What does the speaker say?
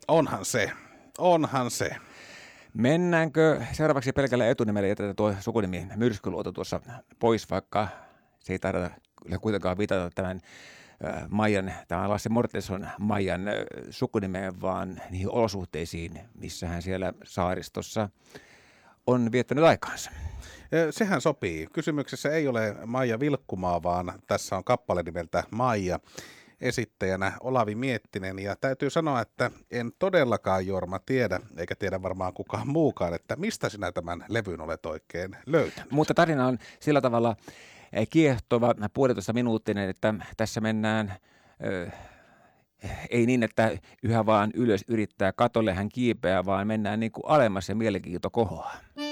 Onhan se, onhan se. Mennäänkö seuraavaksi pelkällä etunimellä, jätetään tuo sukunimi Myrskyluoto tuossa pois, vaikka se ei taida kuitenkaan viitata tämän Maijan, tämä Lasse Mortenson Maijan sukunimeen, vaan niihin olosuhteisiin, missä hän siellä saaristossa on viettänyt aikaansa. Sehän sopii. Kysymyksessä ei ole Maija Vilkkumaa, vaan tässä on kappale nimeltä Maija. Esittäjänä Olavi Miettinen, ja täytyy sanoa, että en todellakaan, Jorma, tiedä, eikä tiedä varmaan kukaan muukaan, että mistä sinä tämän levyn olet oikein löytänyt. Mutta tarina on sillä tavalla kiehtova, 1,5 minuuttinen, että tässä mennään ei niin, että yhä vaan ylös yrittää katolle hän kiipeää, vaan mennään niin kuin alemmas ja mielenkiinto kohoaa.